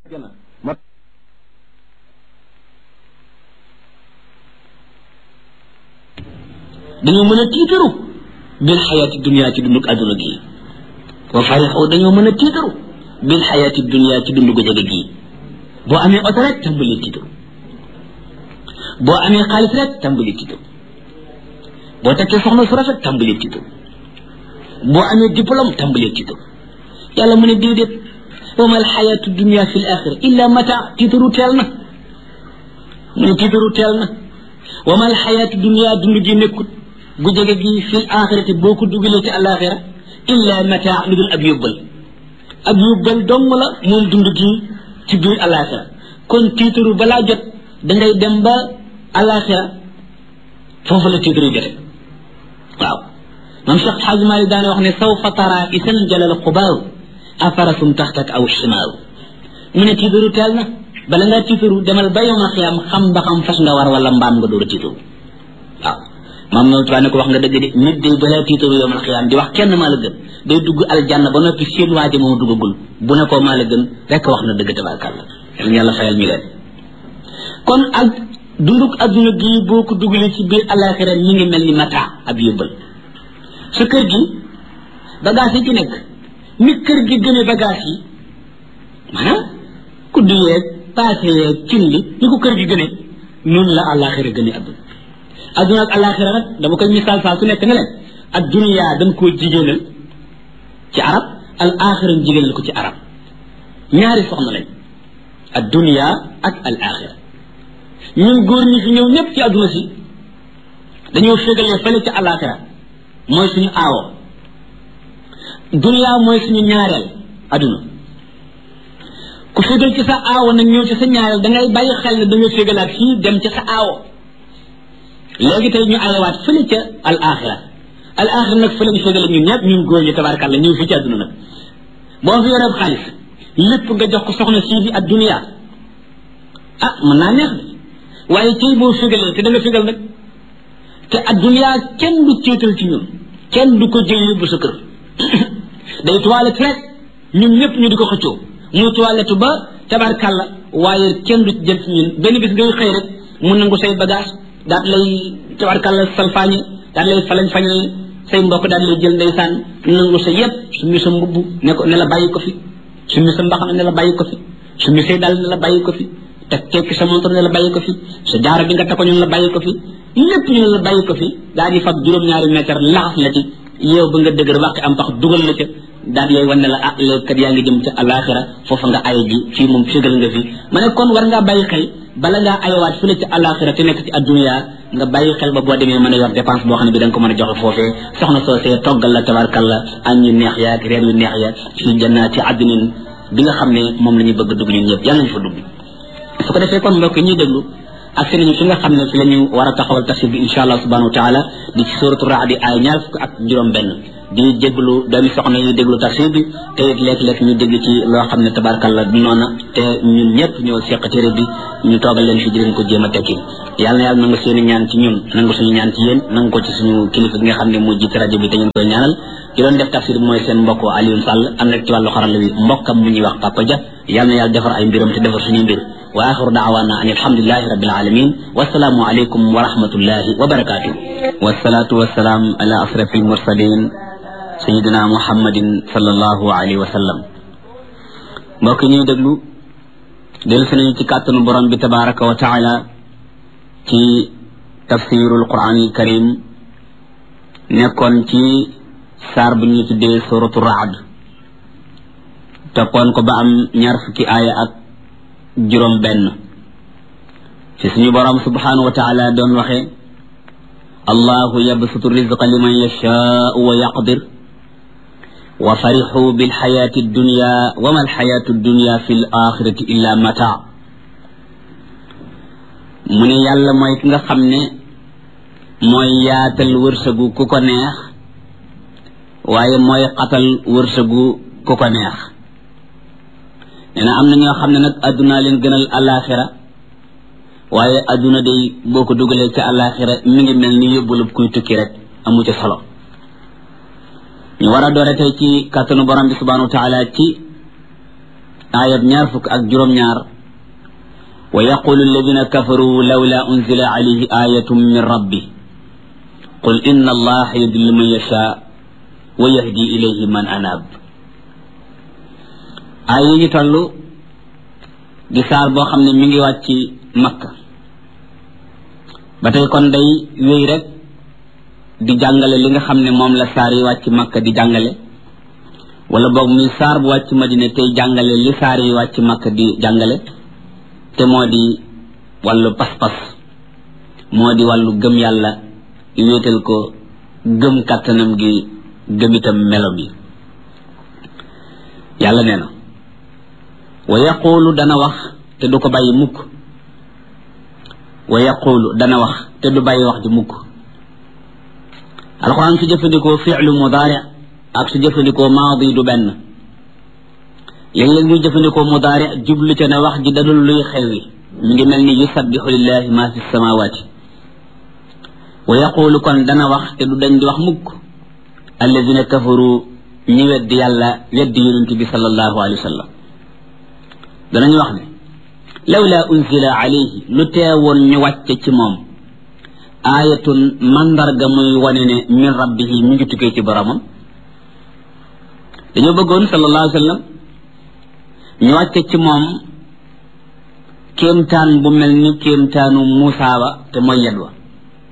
dañoo mën a tiitaru bil xayaati dunia ci dundug adduna gi wa farixu dañoo mën a tiitaru bil xayaati dunia ci dundu gu jege gii boo amee oto rek tàmbali tiitaru boo amee xaalis rek tàmbali tiitaru boo tekkee soxna su rafet tàmbali tiitaru boo amee diplôme tàmbali tiitaru yàlla mu ne déedéet wa mal xayaatu dunia fi l axira illa mata tiitaru teel na mu ne tiitaru teel na wa mal xayaatu dunia dund gi nekkut gu jege gi fil axirati boo ko dugalee ci alaxira illa mata lu dul ab yóbbal dong la moom dund gi ci biir alaxira kon tiitaru balaa jot dangay dem ba alaxira foofu la tiitaru jote waaw mam Cheikh Xaaj Maalik daana wax ne sawfa tara isan jalal xubaaru afarasum taxtak aw ximaaru mu ne tiitaru teel na bala ngaa tiitaru demal ba yowmal xiyaam xam ba xam fas nga war wala mbaam nga door a tiitaru waaw maam noonu tubaab ne ko wax nga dëgg de nit day balaa tiitaru yowmal xiyaam di wax kenn maa la gën day dugg aljanna ba noppi seen waaje moom duggagul bu ne ko maa la gën rek wax na dëgg tabaarkalla yàlla fayal ñu leen kon ak dunduk adduna gi boo ko dugalee ci biir alaxira ñi ngi mel ni mata ab yóbbal sa kër gi bagage yi ci nekk ni kër gi gënee bagage yi maanaam kudd yeeg paase yeeg cin li ni ko kër gi gënee noonu la alaxira gënee adduna ak alaxira nag dama koy misaal saa su nekk ne leen ak dunya dañ koo jigéenal ci arab al axira jigéenal ko ci arab ñaari soxna lañ ak dunya ak al axira ñun góor ñi fi ñëw ñëpp ci adduna si dañoo fégalee fële ci alaxira mooy suñu aawo dunya mooy suñu ñaareel adduna ku fégal ci sa aawo nag ñëw ci sa ñaareel dangay bàyyi xel ne da nga fégalaat fii dem ci sa aawo léegi tey ñu ayawaat fële ca al axira nag fële ñu fégale ñun ñëpp ñun góor ñi tabaarkalla ñëw fii ci adduna nag boo fi yoreb xaalis lépp nga jox ko soxna sii di ad dunya ah mën naa neex waaye tey boo fégalee te da nga fégal nag te ad dunya kenn du céetal ci ñun kenn du ko jël yóbbu sa kër day toilette rek ñun ñëpp ñu di ko xëccoo muy toilette ba tabaarkalla waaye kenn du jël ci ñun benn bis ngay xëy rek mu nangu say bagage daat lay tabaarkalla salfaañe daat lay falañ fañe say mbokk daat lay jël ndeysaan nangu sa yëpp summi sa mbubb ne la bàyyi ko fi summi sa mbaxana ne la bàyyi ko fi summi say dal ne la bàyyi ko fi te tekki sa montor ne la bàyyi ko fi sa jaaro bi nga takko ñu ne la bàyyi ko fi lépp ñu ne la bàyyi ko fi daal di fab juróom-ñaari mètre laxas la ci yow ba nga dëgër waxti am pax dugal la ca daal yooyu wan ne la léegi kat yaa ngi jëm ca alaxira foofa nga ay ji fii moom fégal nga fi ma ne kon war ngaa bàyyi xel bala ngaa ayawaat fële ci alaxira te nekk ci addunya nga bàyyi xel ba boo demee mën a yor dépense boo xam ne bi da nga ko mën a joxe foofee soxna soosee toggal la tabarkalla añ yu neex ya ak reer yu neex ya fii jannaati adnin bi nga xam ne moom la ñu bëgg dugg ñun ñëpp yàlla nañu fa dugg su ko defee kon mbokk ñuy déglu ak seen ñu fi nga xam ne fi la ñu war a taxawal tafsir bi insha allah subhanahu wa taala di ci suratu raadi ay ñaar fukk ak juróom benn di déglu doomi soxna yi déglu tafsir bi te it léeg-léeg ñu dégg ci loo xam ne tabarkalla du noona te ñun ñëpp ñoo seq téere bi ñu toogal leen fi di leen ko jéem a tekki yàlla na yàlla nangu seeni ñaan ci ñun nangu suñu ñaan ci yéen nangu ko ci suñu kilifa gi nga xam ne moo jiite rajo bi te ñu koy ñaanal ki doon def tafsir bi mooy seen mbokk Alioune Sall am rek ci wàllu xarala wi mbokkam mu ñuy wax Papa Dia yàlla na yàlla defar ay mbiram te defar suñuy mbir wa axiru daawaana an alhamdulilahi rabbil alamin wasalaamu aleykum wa rahmatullahi wa barakatuh wasalaatu wasalaam ala asrafil mursalin sayidina muhammadin sallallahu alayhi wa sallam mbokk ñuy déglu dellu si nañu ci kàttanu borom bi tabaraka wa taala ci tafsirul quranil karim nekkoon ci saar bu ñu tuddee suratu raad toppoon ko ba am ñaar fukki aaya ak juróom benn ci suñu borom subhanahu wa taala doon waxe allahu yabsutu rizqa liman yashaau wa yaqdir wa farixu bilxayaati dunya wa ma alxayaatu dunya fi l axirati illa mata mu ne yàlla mooy ki nga xam ne mooy yaatal wërsëgu ku ko neex waaye mooy xatal wërsëgu ku ko neex nee na am na ñoo xam ne nag adduna leen gënal alaxira waaye adduna day boo ko dugalee ca alaxira mi ngi mel ni yóbbulub kuy tukki rek amu ca solo ñu war a doore tey ci kàttanu borom bi subhanahu wa taala ci ayat ñaar fukk ak juróom-ñaar wa yaqulu alladina kafaru lawla unzila alayhi ayatun min rabbi qul inna allaha yudillu man yasha wa yahdi ilayhi man anab ay yi ñu toll di saar boo xam ne mi ngi wàcc Makka ba tey kon day wéy rek di jàngale li nga xam ne moom la saar yi wàcc Makka di jàngale wala boog muy saar bu wàcc Madina tey jàngale li saar yi wàcc Makka di jàngale te moo di wàllu pas-pas moo di wàllu gëm yàlla wéetal ko gëm kàttanam gi gëm itam melo bi yàlla nee na wa yaqulu dana wax te du ko bàyyi mukk wa yaqulu dana wax te du bàyyi wax ji mukk alxuraan su jëfandikoo fi'lu mudaari ak su jëfandikoo maadi du benn léeg-léeg muy jëfandikoo mudaari jublu ca ne wax ji dadul luy xewi mi ngi mel ni yusabbihu lillahi ma fi samawati wa yaqulu kon dana wax te du dañ di wax mukk alladina kafaru ñi weddi yàlla weddi yonent bi sallallahu alayhi wa sallam danañu wax ne lawla unzila alayhi lu teewoon ñu wàcce ci moom ayatun mandarga muy wane ne min rabbihi mi ngi tukkee ci boromam dañoo bëggoon sallallahu alayhi wa sallam ñu wàcce ci moom kéemtaan bu mel ni kéemtaanu Muusaa wa te mooy yed wa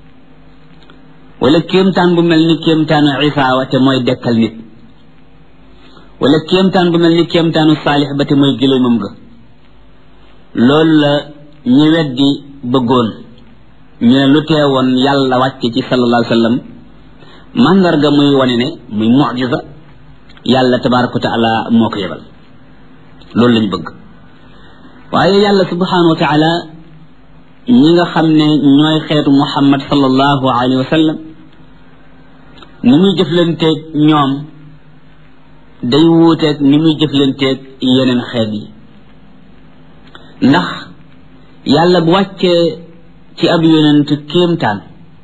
wala kéemtaan bu mel ni kéemtaanu Isaa wa te mooy dekkal nit wala kéemtaan bu mel ni kéemtaanu Saalix ba te mooy gëléemam ga loolu la ñu weddi bëggoon ñu ne lu teewoon yàlla wàcce ci sallallahu alayhi wa sallam mandarga muy wane ne muy mucjisa yàlla tabaraka wa taala moo ko yebal loolu lañ bëgg waaye yàlla subhanahu wa taala ñi nga xam ne ñooy xeetu muhammad sallallahu alayhi wa sallam ni muy jëflanteeg ñoom day wuuteeg ni muy jëflanteeg yeneen xeet yi ndax yàlla bu wàccee ci ab yonent kéemtaan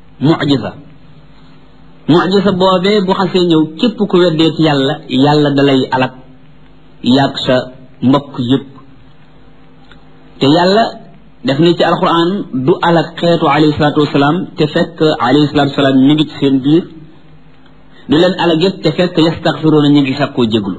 mucjisa boobee bu xasee ñëw képp ku weddee ci yàlla dalay alak yàgg sa mbokk yëpp te yàlla def ni ci alquran du alak xeetu alayhi salatu wasalaam te fekk alayhi salatu wasalaam mi ngi ci seen biir du leen alak yëpp te fekk yastaxfiruuna ñu ngi sakkoo jéglu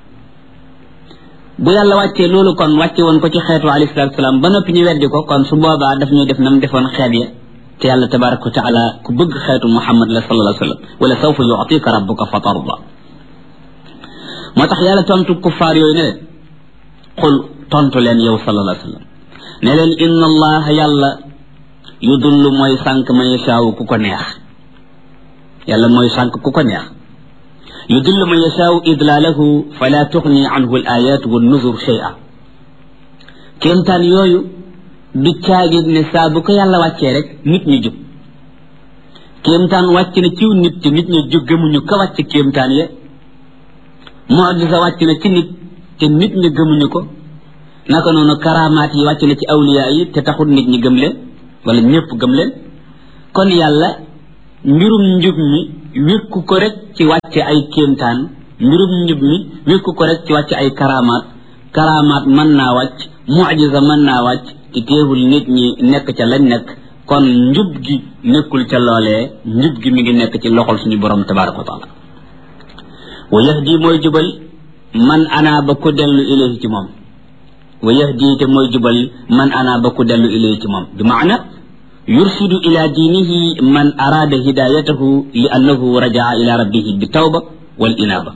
bu yàlla wàccee loolu kon wàcce woon ko ci xeetu alayhi salatu wasalaam ba noppi ñu weddi ko kon su boobaa daf ñuy def nam defoon xeet ya te yàlla tabaraka wa taala ku bëgg xeetu muhammad la sallallahu alayhi wa sallam wala sawfa yu'tika rabbuka fa tarda moo tax yàlla tontu kuffaar yooyu ne leen xul tontu leen yow sallallahu alayhi wa sallam ne leen inna allaha yàlla yudullu mooy sànq man yashaawu ku ko neex yàlla mooy sànq ku ko neex yudillu man yashaawu idlaalahu fala tuxni anhu al ayat wa nuzur shay'a kéemtaan yooyu du caagit ne saa bu ko yàlla wàccee rek nit ñi jub kéemtaan wàcc na ciw nit te nit ñi jub gëmuñu ka wàcc kéemtaan ya mu'jiza wàcc na ci nit te nit ñi gëmuñu ko naka noonu karamaat yi wàcc na ci awliya yi te taxul nit ñi gëm leen wala ñëpp gëm leen kon yàlla mbirum njub mi wékku ko rek ci wàcce ay kéemtaan mbirum njub mi wékku ko rek ci wàcce ay karamaat mën naa wàcc mu'jiza mën naa wàcc te teewul nit ñi nekk ca lañ nekk kon njub gi nekkul ca loolee njub gi mi ngi nekk ci loxol suñu borom tabaraka wa taala wa yahdi mooy jubal man ana ba ko dellu ilayhi ci moom wa yahdi te mooy jubal man ana ba ko dellu ilayhi ci moom bi maana yursidu ila diinihi man araada hidayatahu li annahu rajaa ila rabbihi bi tawba wal inaba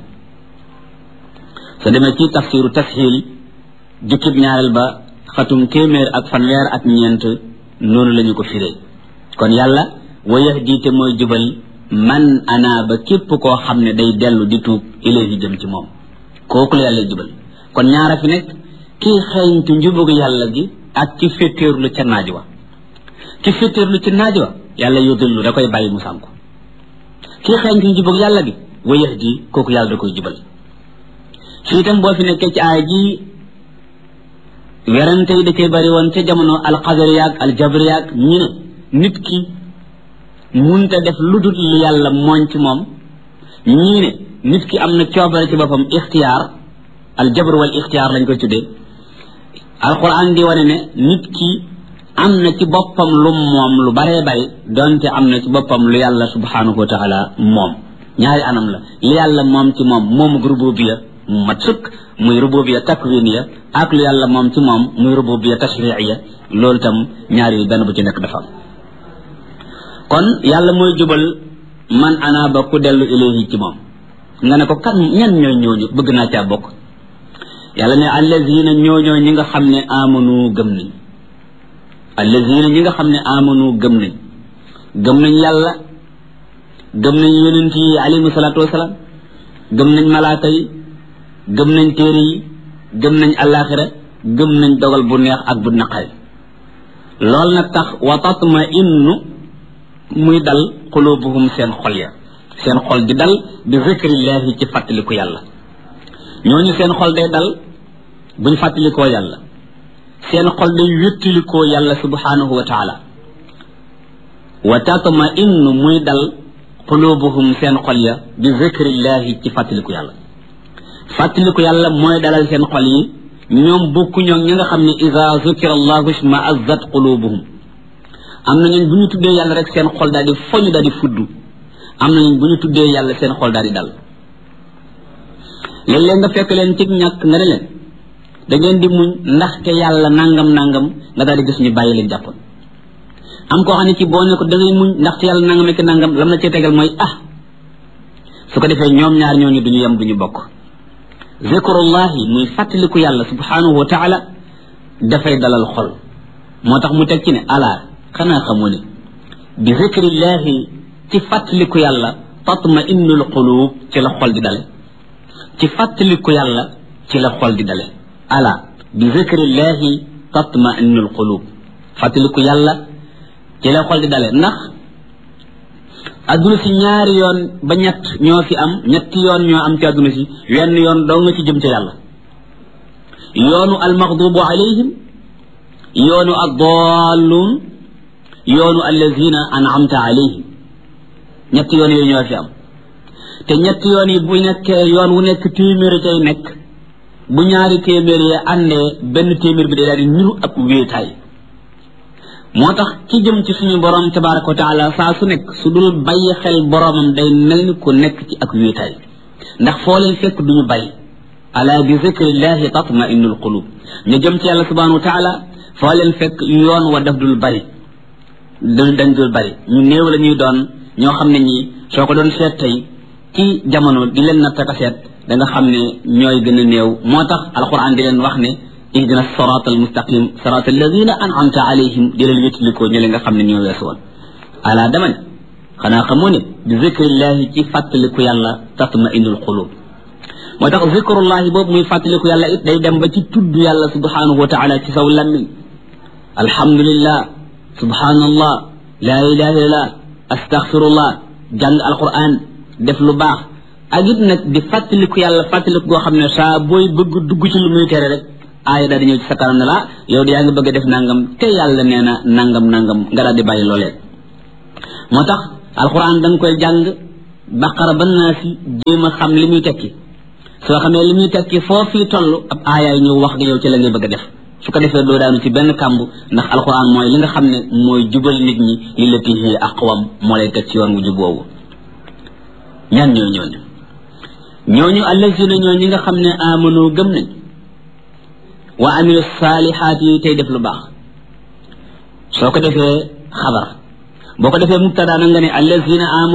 sa demee ci tafsiru tasxiil jukkib ñaareel ba xatum téeméer ak fanweer ak ñeent noonu lañu ko firee kon yàlla wa yahdi te mooy jubal man ana ba képp koo xam ne day dellu di tuub ilayhi jëm ci moom kooku la yàlla jubal kon ñaara fi nekk kii xeeñtu njubug yàlla gi ak ci féttéerlu ca naaj wa ki féttéerlu ci naaj wa yàlla yudillu da koy bàyyi mu sànku kii xeeñtu njubug yàlla gi wa yahdi kooku yàlla da koy jubal fii itam boo fi nekkee ci aaya ji werante yi da cee bari woon ca jamono alqadariyaak aljabariyaak ñu ne nit ki munta def lu dul li yàlla mooñ ci moom ñii ne nit ki am na coobare ci boppam ixtiyaar al jabr wal ixtiyaar lañ koy tuddee alquran di wane ne nit ki am na ci boppam lu moom lu baree bari donte am na ci boppam lu yàlla subhanahu wa taala moom ñaari anam la li yàlla moom ci moom moomu rububiyya mu mat sëkk muy rububiyya takwiniya ak lu yàlla moom ci moom muy rububiyya tashri'iyya loolu tam ñaar yi benn bu ci nekk dafa am kon yàlla mooy jubal man ana ba ku dellu ilayhi ci moom nga ne ko kan ñan ñooy ñooñu bëgg naa caa bokk yàlla ne allazina ñooñoo ñi nga xam ne amanu gëm nañ allazina ñi nga xam ne amanu gëm nañ yàlla gëm nañ yonent yi alayhi salaatu wasalaam gëm nañ malaaka yi gëm nañ téere yi gëm nañ alaxira gëm nañ dogal bu neex ak bu naqari loolu nag tax wa tatma innu muy dal qulubuhum seen xol ya seen xol di dal bi zikrillahi ci fàttaliku yàlla ñooñu seen xol day dal buñ fàttalikoo yàlla seen xol day wéttalikoo yàlla subhanahu wa taala wa tatma innu muy dal qulubuhum seen xol ya bi zikrillahi ci fàttaliku yàlla fàttaliku yàlla mooy dalal seen xol yi ñoom bokku ñoom ñi nga xam ne iza zukira allahu ishma'azzat qulubuhum am na ñun bu ñu tuddee yàlla rek seen xol daal di foñu daal di fuddu am na ñun bu ñu tuddee yàlla seen xol daal di dal léeg-léeg nga fekk leen ci ñàkk nga ne leen da ngeen di muñ ndaxte yàlla nangam nga daal di gis ñu bàyyi leen jàppoon am koo xam ne ci boo ne ko da ngay muñ ndaxte yàlla nangam ak nangam lam na cee tegal mooy su ko defee ñoom ñaar ñooñu duñu yem duñu bokk zikrullahi muy fàttaliku yàlla subhanahu wa taala dafay dalal xol moo tax mu teg ci ne ala xanaa xamoo ne bi zikrillahi ci fàttaliku yàlla tatma innul qulub ci la xol di dale ci fàttaliku yàlla ci la xol di dale ala bi zikrillahi tatma innul qulub fàttaliku yàlla ci la xol di dale ndax adduna si ñaari yoon ba ñett ñoo fi am ñetti yoon ñoo am ci adduna si wenn yoon doo nga ci jëm ca yàlla yoonu almaghdubu alayhim yoonu addallun yoonu allazina an'amta alayhim ñetti yoon yooyu ñoo fi am te ñetti yoon yi bu nekkee yoon wu nekk téeméer cay nekk bu ñaari téeméer yi àndee benn téeméer bi day daal di niru ak wéetaay moo tax ci jëm ci suñu borom tabaraka wa taala saa su nekk su dul bàyyi xel boromam day mel ni ku nekk ci ak wéetaay ndax foo leen fekk duñu bàyyi ala bi zikrillahi tatma innul qulub ñu jëm ci yàlla subhanahu wa taala foo leen fekk yoon wa daf dul bari dañ dul bari ñu néew la ñuy doon ñoo xam ne ñi soo ko doon seet tey ci jamono di leen nattaka seet da nga xam ne ñooy gën a néew moo tax alquran di leen wax ne ihdina sirata almustaqim sirata alladina an'amta alayhim di leen wétlikoo ñi nga xam ne ñoo weesu woon ala dama ne xanaa xamoo ne bi zikrillahi ci fàttaliku yàlla tatma innul qulub moo tax zikrullahi boobu muy fàttaliku yàlla it day dem ba ci tudd yàlla subhanahu wa taala ci saw lammiñ alhamdulillah subhanallah la ilaha illallah astaghfirullah jàng alquran def lu baax ak it nag di fàttaliku yàlla fàttaliku goo xam ne saa booy bëgg dugg ci lu muy tere rek aaya daal di ñëw ci sa kanam ne la yow de yaa ngi bëgg a def nangam te yàlla nee na nangam nga daal di bàyyi loolee moo tax alquran da nga koy jàng baqara ba naa si jéem a xam li muy tekki soo xamee li muy tekki foofii toll ab aayaay ñëw wax nga yow ci la ngay bëgg a def su ko defee doo daanu ci benn kàmb ndax alquran mooy li nga xam ne mooy jubal nit ñi lillati hi aqwam moo lay teg ci yoon wu jub woowu ñan ñooñu allazina ñi nga xam ne amanu gëm nañ wa amilu saalihaat yi tey def lu baax soo ko defee xabar boo ko defee mubtada na nga ne allazina amanu